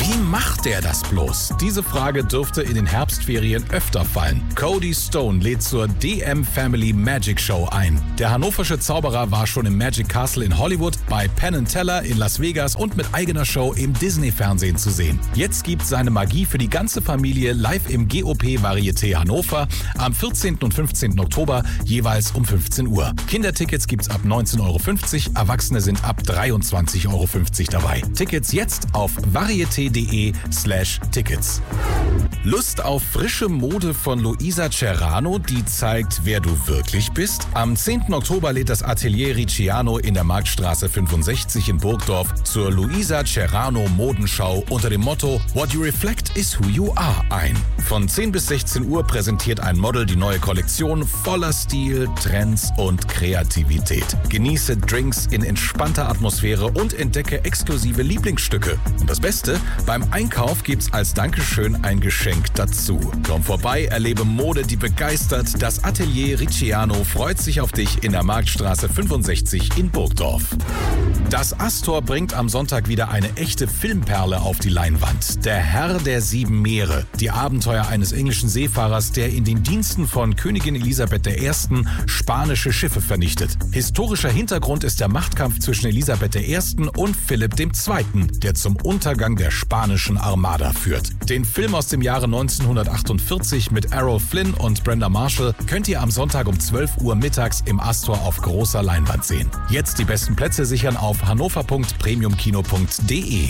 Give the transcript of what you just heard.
Wie macht der das bloß? Diese Frage dürfte in den Herbstferien öfter fallen. Cody Stone lädt zur DM Family Magic Show ein. Der hannoversche Zauberer war schon im Magic Castle in Hollywood, bei Penn & Teller in Las Vegas und mit eigener Show im Disney-Fernsehen zu sehen. Jetzt gibt seine Magie für die ganze Familie live im GOP Varieté Hannover am 14. und 15. Oktober jeweils um 15 Uhr. Kindertickets gibt's ab 19,50 €, Erwachsene sind ab 23,50 € dabei. Tickets jetzt auf varieté.de/Tickets. Lust auf frische Mode von Luisa Cerrano, die zeigt, wer du wirklich bist? Am 10. Oktober lädt das Atelier Ricciano in der Marktstraße 65 in Burgdorf zur Luisa Cerrano Modenschau unter dem Motto What you reflect is who you are ein. Von 10 bis 16 Uhr präsentiert ein Model die neue Kollektion voller Stil, Trends und Kreativität. Genieße Drinks in entspannter Atmosphäre und entdecke exklusive Lieblingsstücke. Und das Beste, beim Einkauf gibt's als Dankeschön ein Geschenk dazu. Komm vorbei, erlebe Mode, die begeistert. Das Atelier Ricciano freut sich auf dich in der Marktstraße 65 in Burgdorf. Das Astor bringt am Sonntag wieder eine echte Filmperle auf die Leinwand. Der Herr der 7 Meere. Die Abenteuer eines englischen Seefahrers, der in den Diensten von Königin Elisabeth I. spanische Schiffe vernichtet. Historischer Hintergrund ist der Machtkampf zwischen Elisabeth I. und Philipp II., der zum Untergang der spanischen Armada führt. Den Film aus dem Jahre 1948 mit Errol Flynn und Brenda Marshall könnt ihr am Sonntag um 12 Uhr mittags im Astor auf großer Leinwand sehen. Jetzt die besten Plätze sichern auf hannover.premiumkino.de.